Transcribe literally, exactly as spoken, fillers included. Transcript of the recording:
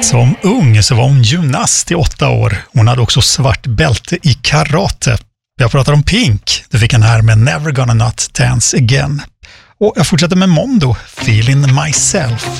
Som ung så var hon gymnast i åtta år. Hon hade också svart bälte i karate. Jag pratar om Pink. Du fick en här med Never Gonna Not Dance Again. Och jag fortsätter med Mondo, Feeling Myself.